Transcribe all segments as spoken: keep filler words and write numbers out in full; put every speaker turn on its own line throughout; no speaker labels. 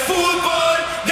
fútbol de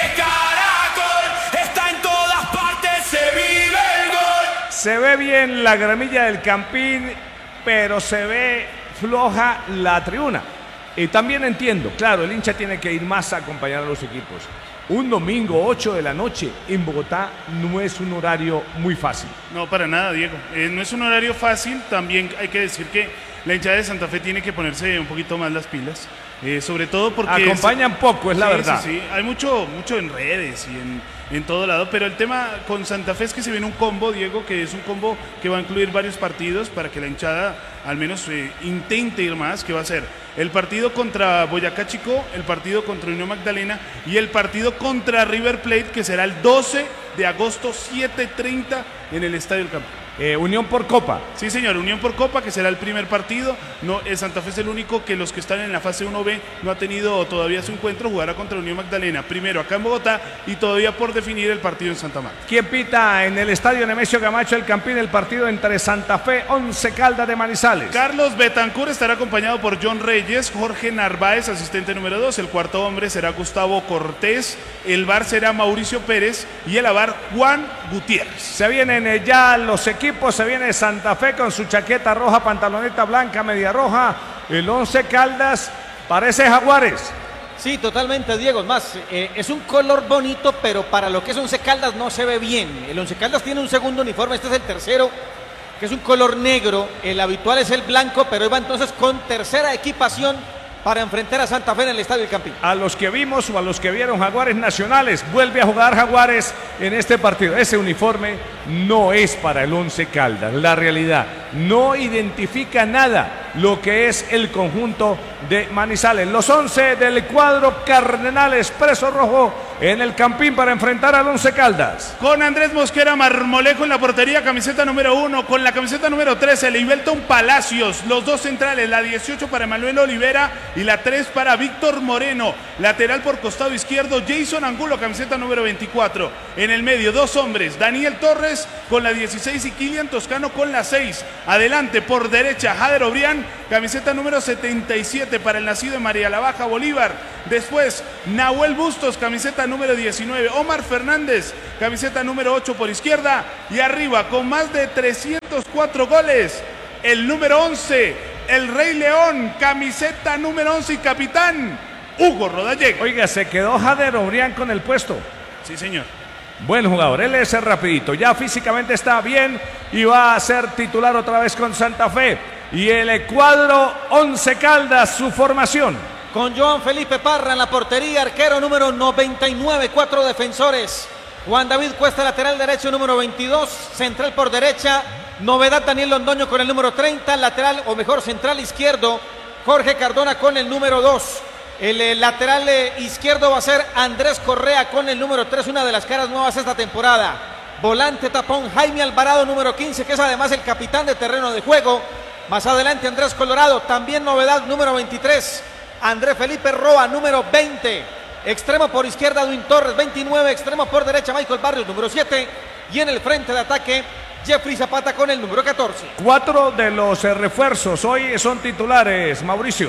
Caracol está en todas partes, se vive el gol.
Se ve bien la gramilla del Campín, pero se ve floja la tribuna. Y también entiendo, claro, el hincha tiene que ir más a acompañar a los equipos. Un domingo, ocho de la noche, en Bogotá no es un horario muy fácil.
No, para nada, Diego. Eh, no es un horario fácil. También hay que decir que la hinchada de Santa Fe tiene que ponerse un poquito más las pilas. Eh, sobre todo porque...
Acompañan es, poco, es la
sí,
verdad.
Sí, sí, hay mucho, mucho en redes y en, en todo lado, pero el tema con Santa Fe es que se viene un combo, Diego, que es un combo que va a incluir varios partidos para que la hinchada al menos eh, intente ir más, que va a ser el partido contra Boyacá Chicó, el partido contra Unión Magdalena y el partido contra River Plate, que será el doce de agosto, siete treinta en el Estadio del Campo.
Eh, Unión por Copa.
Sí, señor, Unión por Copa, que será el primer partido. No, eh, Santa Fe es el único que los que están en la fase uno B no ha tenido todavía su encuentro. Jugará contra Unión Magdalena, primero acá en Bogotá y todavía por definir el partido en Santa Marta.
¿Quién pita en el Estadio Nemesio Camacho el Campín el partido entre Santa Fe, Once Caldas de Manizales?
Carlos Betancur estará acompañado por John Reyes, Jorge Narváez, asistente número dos. El cuarto hombre será Gustavo Cortés. El V A R será Mauricio Pérez y el A V A R Juan Gutiérrez.
Se vienen eh, ya los equipos. Se viene Santa Fe con su chaqueta roja, pantaloneta blanca, media roja. El Once Caldas parece Jaguares.
Sí, totalmente, Diego. Es más, eh, es un color bonito, pero para lo que es Once Caldas no se ve bien. El Once Caldas tiene un segundo uniforme, este es el tercero, que es un color negro. El habitual es el blanco, pero iba entonces con tercera equipación para enfrentar a Santa Fe en el Estadio del Campín.
A los que vimos o a los que vieron Jaguares Nacionales, vuelve a jugar Jaguares en este partido. Ese uniforme no es para el Once Caldas. La realidad no identifica nada lo que es el conjunto de Manizales. Los once del cuadro Cardenal Expreso Rojo en el Campín para enfrentar al Once Caldas.
Con Andrés Mosquera Marmolejo en la portería, camiseta número uno. Con la camiseta número trece, Leibelton Palacios. Los dos centrales, la dieciocho para Manuel Olivera y la tres para Víctor Moreno. Lateral por costado izquierdo, Jason Angulo, camiseta número veinticuatro. En el medio, dos hombres, Daniel Torres con la dieciséis y Kilian Toscano con la seis. Adelante por derecha, Jader Obrián, camiseta número setenta y siete para el nacido de María la Baja, Bolívar. Después, Nahuel Bustos, camiseta número diecinueve. Omar Fernández, camiseta número ocho por izquierda. Y arriba, con más de trescientos cuatro goles, el número once, el Rey León, camiseta número once y capitán, Hugo Rodallega.
Oiga, se quedó Jader Obrián con el puesto.
Sí, señor.
Buen jugador, él es rapidito, ya físicamente está bien y va a ser titular otra vez con Santa Fe. Y el cuadro Once Caldas, su formación.
Con Joan Felipe Parra en la portería, arquero número noventa y nueve, cuatro defensores. Juan David Cuesta, lateral derecho número veintidós, central por derecha. Novedad Daniel Londoño con el número treinta, lateral o mejor central izquierdo, Jorge Cardona con el número dos. El, el lateral eh, izquierdo va a ser Andrés Correa con el número tres, una de las caras nuevas esta temporada. Volante tapón Jaime Alvarado, número quince, que es además el capitán de terreno de juego. Más adelante Andrés Colorado, también novedad, número veintitrés. Andrés Felipe Roa, número veinte. Extremo por izquierda, Edwin Torres, veintinueve. Extremo por derecha, Michael Barrios, número siete. Y en el frente de ataque, Jeffrey Zapata con el número catorce.
Cuatro de los eh, refuerzos hoy son titulares, Mauricio.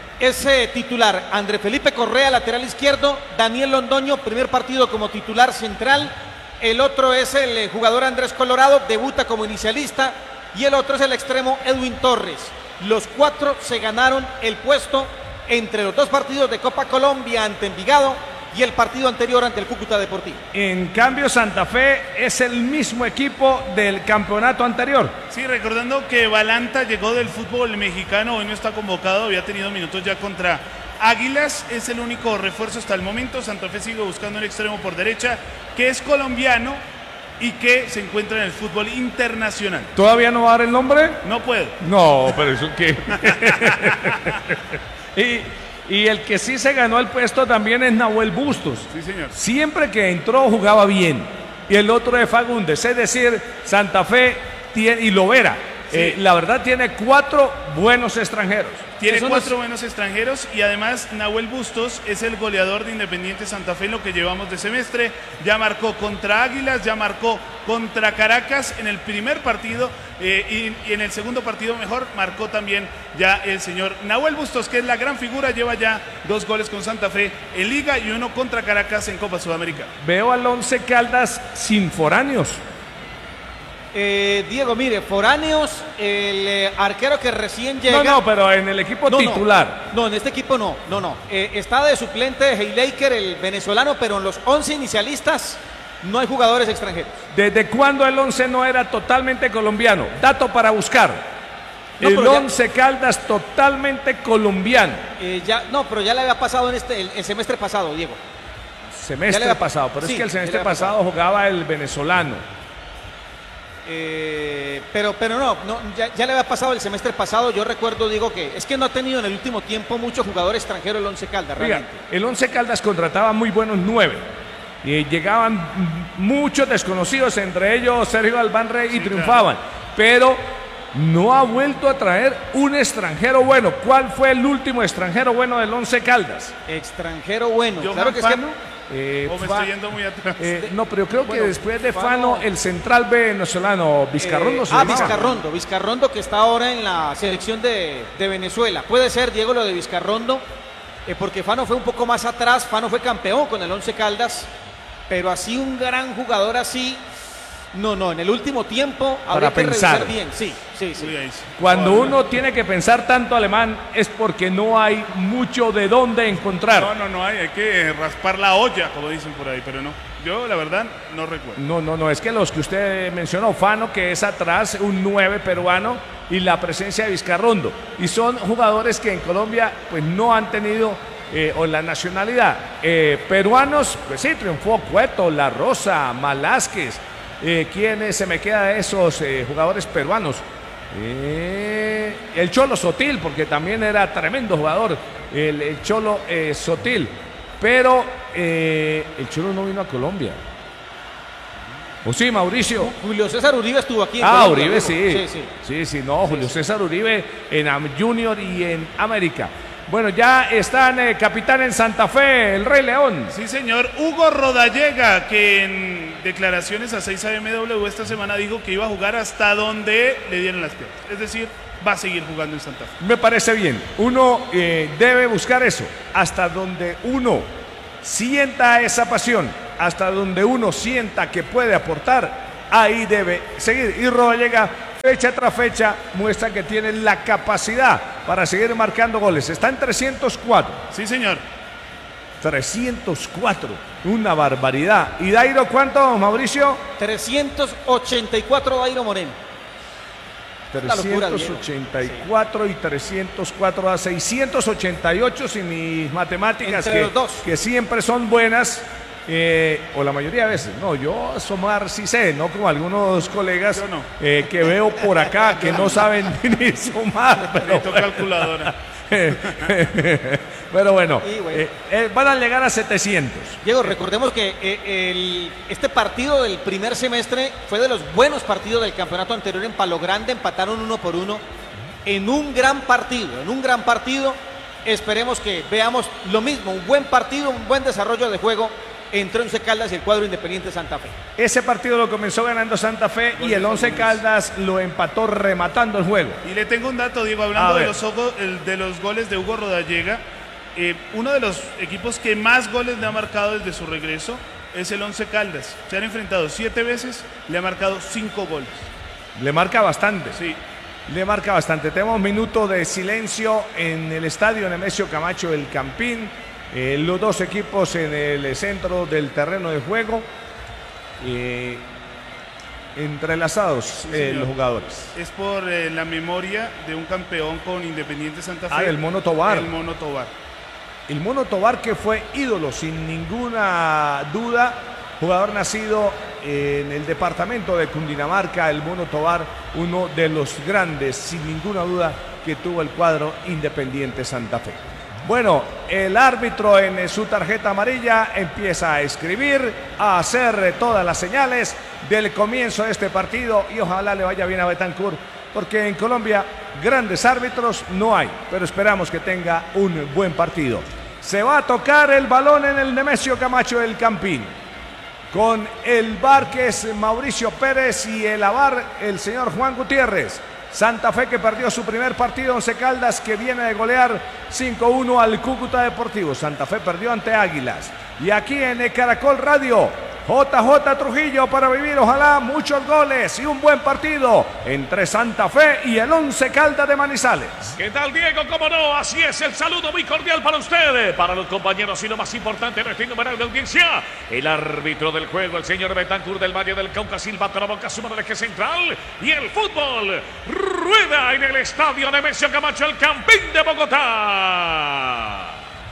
Ese titular, André Felipe Correa, lateral izquierdo. Daniel Londoño, primer partido como titular central. El otro es el jugador Andrés Colorado, debuta como inicialista. Y el otro es el extremo Edwin Torres. Los cuatro se ganaron el puesto entre los dos partidos de Copa Colombia ante Envigado y el partido anterior ante el Cúcuta Deportivo.
En cambio, Santa Fe es el mismo equipo del campeonato anterior.
Sí, recordando que Balanta llegó del fútbol mexicano, hoy no está convocado, había tenido minutos ya contra Águilas, es el único refuerzo hasta el momento. Santa Fe sigue buscando el extremo por derecha, que es colombiano y que se encuentra en el fútbol internacional.
¿Todavía no va a dar el nombre?
No puedo.
No, pero eso qué. y... Y el que sí se ganó el puesto también es Nahuel Bustos.
Sí, señor.
Siempre que entró jugaba bien. Y el otro es Fagundes. Es decir, Santa Fe tiene, y Lovera. eh, la verdad tiene cuatro buenos extranjeros.
Tiene
Eso
cuatro
nos-
buenos extranjeros y además Nahuel Bustos es el goleador de Independiente Santa Fe en lo que llevamos de semestre. Ya marcó contra Águilas, ya marcó contra Caracas en el primer partido eh, y, y en el segundo partido mejor marcó también ya el señor Nahuel Bustos, que es la gran figura, lleva ya dos goles con Santa Fe en Liga y uno contra Caracas en Copa Sudamericana.
Veo al Once Caldas sin foráneos.
Eh, Diego, mire, foráneos, el eh, arquero que recién llega.
No, no, pero en el equipo
No, no.
titular.
No, en este equipo no, no, no. Eh, está de suplente Heilaker, el venezolano, pero en los once inicialistas no hay jugadores extranjeros.
¿Desde cuándo el Once no era totalmente colombiano? Dato para buscar.
No,
el
pero ya-
Once Caldas totalmente colombiano.
Eh, ya, no, pero ya le había pasado en este, el, el semestre pasado, Diego.
Semestre
Ya le había-
pasado, pero
sí,
es que el
ya
semestre
le había
pasado jugaba el venezolano.
Eh, pero, pero no, no ya, ya le había pasado el semestre pasado. Yo recuerdo, digo que es que no ha tenido en el último tiempo mucho jugador extranjero el Once Caldas,
Oiga,
realmente.
el Once Caldas contrataba muy buenos nueve. Y llegaban m- muchos desconocidos, entre ellos Sergio Albanre, y
Sí,
triunfaban. Pero no ha vuelto a traer un extranjero bueno. ¿Cuál fue el último extranjero bueno del Once Caldas?
Extranjero bueno.
Johan
Claro que es que
Fano,
Eh,
o me
Fa-
estoy yendo muy atrás.
eh, no, pero creo que
Bueno,
después de
Fano-
Fano, el central venezolano Vizcarrondo
Eh,
se
ah,
llamaba.
Vizcarrondo, Vizcarrondo que está ahora en la selección de, de Venezuela. Puede ser, Diego, lo de Vizcarrondo, eh, porque Fano fue un poco más atrás. Fano fue campeón con el Once Caldas, pero así un gran jugador así, no, no, en el último tiempo habría que
pensar.
revisar bien. Sí, sí, sí.
Uy, ahí sí.
Cuando
Joder.
uno tiene que pensar tanto alemán es porque no hay mucho de dónde encontrar.
No, no, no hay, hay que raspar la olla, como dicen por ahí, pero no. Yo, la verdad, no recuerdo.
No, no, no, es que los que usted mencionó, Fano, que es atrás, un nueve peruano, y la presencia de Vizcarrondo. Y son jugadores que en Colombia pues no han tenido eh, o la nacionalidad. Eh, peruanos, pues sí, triunfó Cueto, La Rosa, Malásquez. Eh, ¿Quién se me queda de esos eh, jugadores peruanos? Eh, el Cholo Sotil, porque también era tremendo jugador, el, el Cholo eh, Sotil. Pero eh, el Cholo no vino a Colombia. ¿O sí, Mauricio?
Julio César Uribe estuvo aquí en
Ah,
Colombia,
Uribe
Diego.
sí.
Sí, sí.
Sí, sí, no, Julio César Uribe en Am- Junior y en América. Bueno, ya están eh, capitán en Santa Fe, el Rey León.
Sí, señor. Hugo Rodallega, que en declaraciones a seis A M W esta semana dijo que iba a jugar hasta donde le dieran las piernas. Es decir, va a seguir jugando en Santa Fe.
Me parece bien. Uno eh, debe buscar eso, hasta donde uno sienta esa pasión, hasta donde uno sienta que puede aportar, ahí debe seguir. Y Rodallega, fecha tras fecha, muestra que tiene la capacidad para seguir marcando goles. Está en trescientos cuatro.
Sí, señor.
trescientos cuatro, una barbaridad. ¿Y Dairo cuánto, Mauricio?
trescientos ochenta y cuatro Dairo Moreno. Una locura,
trescientos ochenta y cuatro y trescientos cuatro a seiscientos ochenta y ocho, sin mis matemáticas,
Entre
que,
los dos.
que siempre son buenas, eh, o la mayoría de veces. No, yo sumar sí sé, no como algunos colegas
Yo no.
eh, que veo por acá que no saben ni sumar. Pero
Necesito calculadora.
Pero bueno,
Y bueno.
eh, eh, van a llegar a setecientos.
Diego, recordemos que eh, el- este partido del primer semestre fue de los buenos partidos del campeonato anterior en Palo Grande, empataron uno por uno en un gran partido, en un gran partido. Esperemos que veamos lo mismo, un buen partido, un buen desarrollo de juego entre Once Caldas y el cuadro Independiente Santa Fe.
Ese partido lo comenzó ganando Santa Fe y el Once Caldas lo empató rematando el juego.
Y le tengo un dato, Diego,
A
hablando de
ver.
los, ogo- el- de los goles de Hugo Rodallega. eh, uno de los equipos que más goles le ha marcado desde su regreso es el Once Caldas. Se han enfrentado siete veces, le ha marcado cinco goles.
Le marca bastante.
Sí,
Le marca bastante. Tenemos un minuto de silencio en el estadio Nemesio Camacho del Campín. Eh, los dos equipos en el centro del terreno de juego. Eh, entrelazados eh,
señor.
los jugadores.
es por eh, la memoria de un campeón con Independiente Santa Fe.
Ah, del Mono Tobar.
El Mono Tobar.
El Mono Tobar, que fue ídolo sin ninguna duda, jugador nacido en el departamento de Cundinamarca, el Mono Tobar, uno de los grandes, sin ninguna duda, que tuvo el cuadro Independiente Santa Fe. Bueno, el árbitro en su tarjeta amarilla empieza a escribir, a hacer todas las señales del comienzo de este partido y ojalá le vaya bien a Betancourt porque en Colombia grandes árbitros no hay, pero esperamos que tenga un buen partido. Se va a tocar el balón en el Nemesio Camacho del Campín, con el V A R que es Mauricio Pérez y el A V A R el señor Juan Gutiérrez. Santa Fe que perdió su primer partido, Once Caldas que viene de golear cinco uno al Cúcuta Deportivo. Santa Fe perdió ante Águilas. Y aquí en Caracol Radio, J J Trujillo para vivir ojalá muchos goles y un buen partido entre Santa Fe y el Once Caldas de Manizales.
¿Qué tal, Diego? ¿Cómo no? Así es, el saludo muy cordial para ustedes, para los compañeros y lo más importante, nuestra innumerable audiencia, el árbitro del juego, el señor Betancur del Valle del Cauca, silbato la boca, suma del eje central y el fútbol rueda en el estadio Nemesio Camacho, el Campín de Bogotá.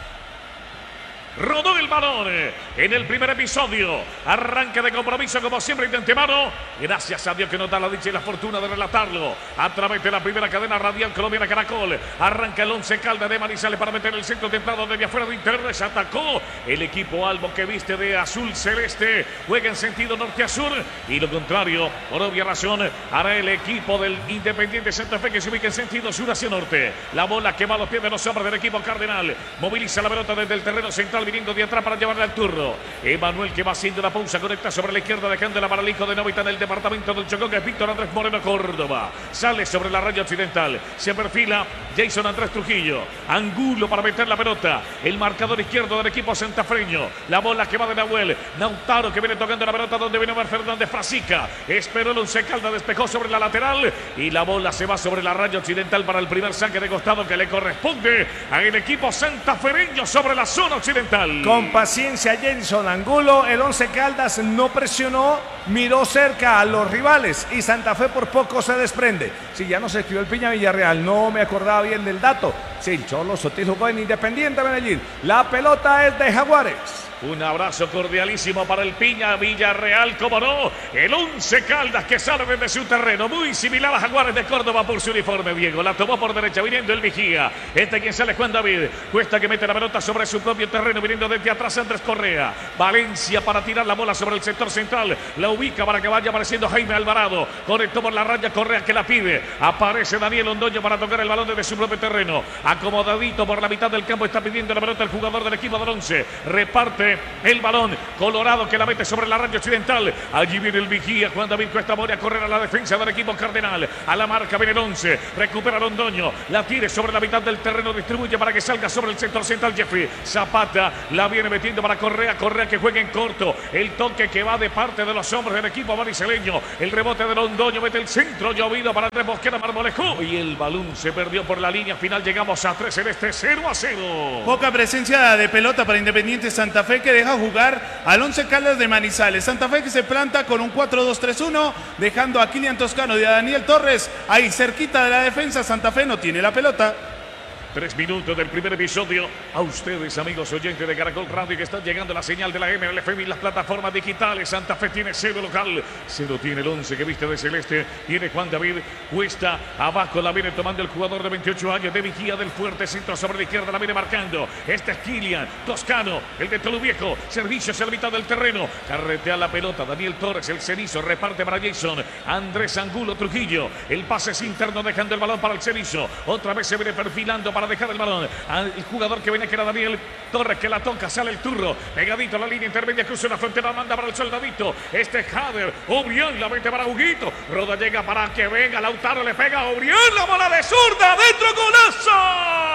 Rodó el balón en el primer episodio. Arranque de compromiso como siempre de antemano. Gracias a Dios que nos da la dicha y la fortuna de relatarlo a través de la primera cadena radial colombiana Caracol. Arranca el Once Caldas de Manizales para meter el centro templado desde afuera de Interres. Atacó el equipo albo que viste de azul celeste. Juega en sentido norte a sur. Y lo contrario, por obvia razón, hará el equipo del Independiente Santa Fe que se ubica en sentido sur hacia norte. La bola que va a los pies de los hombres del equipo cardenal. Moviliza la pelota desde el terreno central, viniendo de atrás para llevarle al turno. Emanuel que va haciendo la pausa, conecta sobre la izquierda, dejándola para el hijo de Novita en el departamento del Chocó, que es Víctor Andrés Moreno Córdoba. Sale sobre la raya occidental, se perfila Jason Andrés Trujillo. Angulo para meter la pelota. El marcador izquierdo del equipo santafreño. La bola que va de Nahuel. Nautaro que viene tocando la pelota donde viene Omar Fernández Frasica. Esperó el Once Caldas, despejó sobre la lateral y la bola se va sobre la raya occidental para el primer saque de costado que le corresponde al equipo santafereño sobre la zona occidental.
Con paciencia Jason Angulo, el Once Caldas no presionó, miró cerca a los rivales y Santa Fe por poco se desprende. Si ya no se escribió el Piña Villarreal, no me acordaba bien del dato. Sí, el Cholo Sotil jugó en Independiente Medellín. La pelota es de Jaguares.
Un abrazo cordialísimo para el Piña Villarreal, como no, el Once Caldas que sale desde su terreno, muy similar a Jaguares de Córdoba por su uniforme, Diego. La tomó por derecha, viniendo el vigía. Este quien sale Juan David. Cuesta que mete la pelota sobre su propio terreno, viniendo desde atrás Andrés Correa. Valencia para tirar la bola sobre el sector central. La ubica para que vaya apareciendo Jaime Alvarado. Conectó por la raya Correa que la pide. Aparece Daniel Londoño para tocar el balón desde su propio terreno. Acomodadito por la mitad del campo está pidiendo la pelota el jugador del equipo del Once. Reparte el balón, Colorado que la mete sobre la raya occidental. Allí viene el vigía, Juan David Cuesta Mori a correr a la defensa del equipo cardenal. A la marca viene el Once, recupera Londoño, la tire sobre la mitad del terreno, distribuye para que salga sobre el sector central Jeffrey Zapata, la viene metiendo para Correa, Correa que juega en corto, el toque que va de parte de los hombres del equipo mariceleño, el rebote de Londoño, mete el centro llovido para Andrés Mosquera Marmolejo y el balón se perdió por la línea final. Llegamos a tres en este cero a cero.
Poca presencia de pelota para Independiente Santa Fe, que deja jugar al Once Caldas de Manizales. Santa Fe que se planta con un cuatro dos tres uno, dejando a Kilian Toscano y a Daniel Torres ahí cerquita de la defensa. Santa Fe no tiene la pelota.
Tres minutos del primer episodio. A ustedes, amigos oyentes de Caracol Radio, que están llegando la señal de la M L F M y las plataformas digitales. Santa Fe tiene cero local. Cero tiene el Once que viste de celeste. Tiene Juan David Cuesta. Abajo la viene tomando el jugador de veintiocho años de vigía del fuerte centro sobre la izquierda. La viene marcando. Este es Kilian Toscano, el de Toluviejo. Servicio hacia la mitad del terreno. Carretea la pelota. Daniel Torres, el cenizo. Reparte para Jason. Andrés Angulo Trujillo. El pase es interno dejando el balón para el cenizo. Otra vez se viene perfilando para dejar el balón al jugador que viene, que era Daniel Torres, que la toca, sale el turno, pegadito a la línea intermedia, cruza la frontera, manda para el soldadito, este es Jader, Obrián la mete para Huguito, Roda llega para que venga, Lautaro le pega a Obrián, la bola de zurda, dentro, golazo.